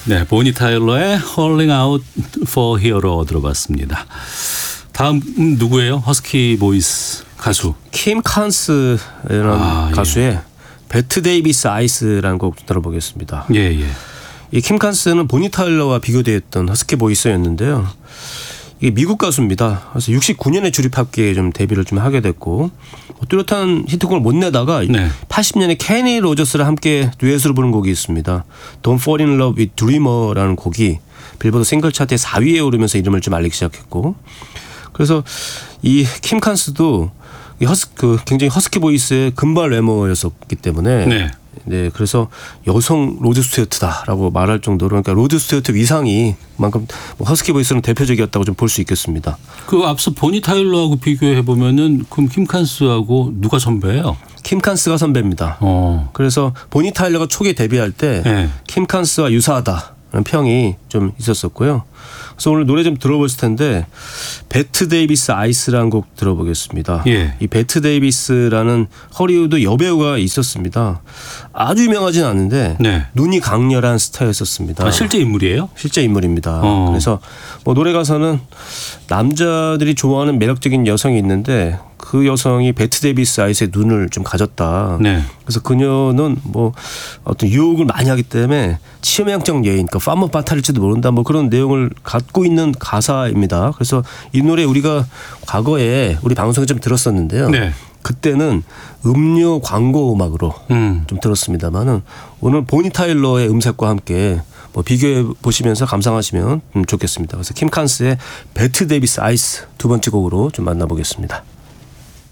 네, 보니 타일러의 Calling Out for Hero 들어봤습니다. 다음 누구예요? 허스키 보이스 가수. 킴 칸스라는 가수의 예. 배트 데이비스 아이스라는 곡 들어보겠습니다. 예, 예. 이 킴 칸스는 보니 타일러와 비교되었던 허스키 보이스였는데요. 이게 미국 가수입니다. 그래서 69년에 주립합기에 좀 데뷔를 좀 하게 됐고 뚜렷한 히트곡을 못 내다가 네. 80년에 케니 로저스랑 함께 듀엣으로 부른 곡이 있습니다. Don't Fall in Love with Dreamer라는 곡이 빌보드 싱글 차트에 4위에 오르면서 이름을 좀 알리기 시작했고 그래서 이 킴 칸스도 굉장히 허스키 보이스의 금발 외모였었기 때문에 네, 그래서 여성 로드 스튜어트다라고 말할 정도로 그러니까 로드 스튜어트 위상이 그만큼 허스키 보이스는 대표적이었다고 좀 볼 수 있겠습니다. 그 앞서 보니 타일러하고 비교해 보면은 그럼 킴 칸스하고 누가 선배예요? 킴 칸스가 선배입니다. 그래서 보니 타일러가 초기에 데뷔할 때 킴 칸스와 유사하다라는 평이 좀 있었었고요. 그래서 오늘 노래 좀 들어볼 텐데 배트 데이비스 아이스라는 곡 들어보겠습니다. 예. 이 배트 데이비스라는 허리우드 여배우가 있었습니다. 아주 유명하진 않은데 눈이 강렬한 스타였었습니다. 아, 실제 인물이에요? 실제 인물입니다. 그래서 뭐 노래 가사는 남자들이 좋아하는 매력적인 여성이 있는데 그 여성이 배트 데이비스 아이스의 눈을 좀 가졌다. 그래서 그녀는 뭐 어떤 유혹을 많이 하기 때문에 치명적 여인, 그러니까 파머 파탈일지도 모른다. 뭐 그런 내용을 갖고 있는 가사입니다. 그래서 이 노래 우리가 과거에 우리 방송에 좀 들었었는데요. 그때는 음료 광고 음악으로 좀 들었습니다만은 오늘 보니 타일러의 음색과 함께 뭐 비교해 보시면서 감상하시면 좋겠습니다. 그래서 킴 칸스의 배트 데이비스 아이스 두 번째 곡으로 좀 만나보겠습니다.